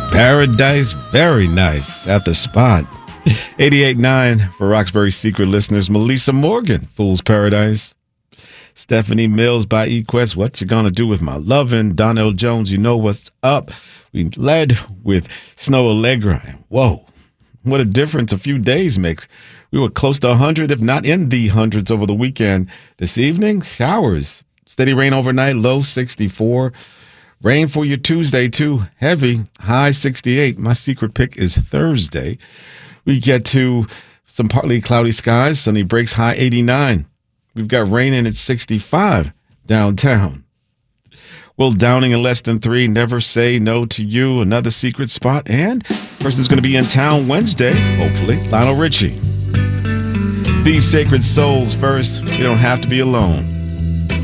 Paradise, very nice at the spot. 88.9 for Roxbury Secret listeners. Melissa Morgan, Fool's Paradise. Stephanie Mills by eQuest, What You Gonna Do With My Lovin'. Donnell Jones, You Know What's Up. We led with Snow Allegra. Whoa, what a difference a few days makes. We were close to 100, if not in the hundreds over the weekend. This evening, showers. Steady rain overnight, low 64. Rain for your Tuesday, too. Heavy, high 68. My secret pick is Thursday. We get to some partly cloudy skies. Sunny breaks, high 89. We've got rain in at 65 downtown. Will Downing in less than 3. Never Say No to You. Another secret spot. And person's going to be in town Wednesday, hopefully. Lionel Richie. These sacred souls first. You don't have to be alone.